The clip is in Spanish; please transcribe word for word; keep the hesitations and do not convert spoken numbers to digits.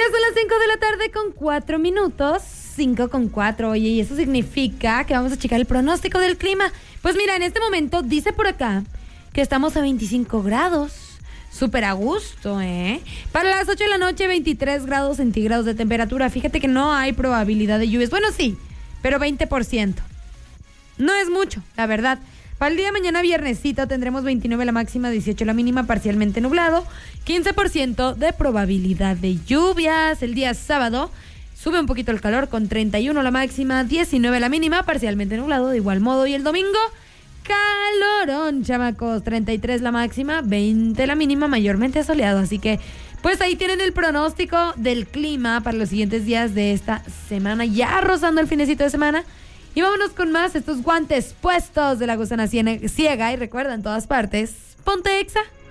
Ya son las cinco de la tarde con cuatro minutos. cinco con cuatro, oye, y eso significa que vamos a checar el pronóstico del clima. Pues mira, en este momento dice por acá que estamos a veinticinco grados. Súper a gusto, ¿eh? Para las ocho de la noche, veintitrés grados centígrados de temperatura. Fíjate que no hay probabilidad de lluvias. Bueno, sí, pero veinte por ciento. No es mucho, la verdad. Para el día de mañana, viernesito, tendremos veintinueve la máxima, dieciocho la mínima, parcialmente nublado, quince por ciento de probabilidad de lluvias. El día sábado sube un poquito el calor con treinta y uno la máxima, diecinueve la mínima, parcialmente nublado de igual modo. Y el domingo, calorón, chamacos, treinta y tres la máxima, veinte la mínima, mayormente soleado. Así que, pues ahí tienen el pronóstico del clima para los siguientes días de esta semana, ya rozando el finecito de semana. Y vámonos con más, estos guantes puestos de la gusana ciega. Y recuerda, en todas partes, ponte Exa.